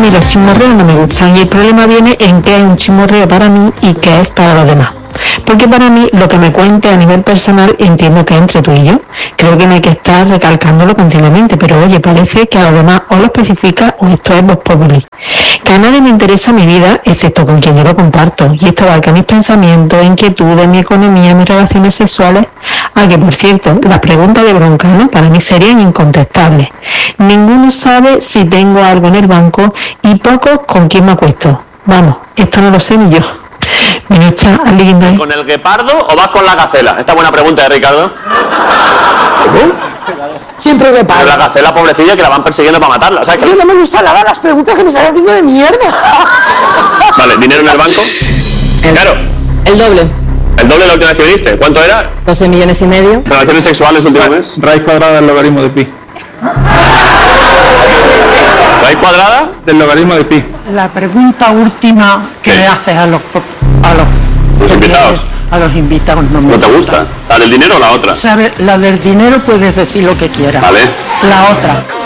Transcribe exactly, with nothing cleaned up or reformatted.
mí los chismorreos no me gustan y el problema viene en que hay un chismorreo para mí y que es para los demás. Porque para mí lo que me cuente a nivel personal entiendo que es entre tú y yo. Creo que no hay que estar recalcándolo continuamente, pero oye, parece que a los demás o lo especifica o esto es voz populi. Que a nadie me interesa mi vida excepto con quien yo lo comparto. Y esto abarca mis pensamientos, inquietudes, mi economía, mis relaciones sexuales. Ah, que por cierto, las preguntas de Broncano para mí serían incontestables. Ninguno sabe si tengo algo en el banco y pocos con quién me acuesto. Vamos, esto no lo sé ni yo. ¿Con el guepardo o vas con la gacela? Esta buena pregunta de Ricardo. ¿Uh? Siempre guepardo. La gacela, pobrecilla, que la van persiguiendo para matarla. O sea, que... no me gusta nada las preguntas que me están haciendo de mierda. Vale, ¿dinero en el banco? El, claro. El doble. ¿El doble de la última vez que viniste? ¿Cuánto era? doce millones y medio. ¿Relaciones sexuales última vez? Raíz cuadrada del logaritmo de pi. ¿Raíz cuadrada? Del logaritmo de pi. La pregunta última que le haces a los a los, ¿Los invitados? A los invitados no me ¿No te gusta? ¿La del dinero o la otra? ¿Sabes? La del dinero puedes decir lo que quieras. Vale. La otra.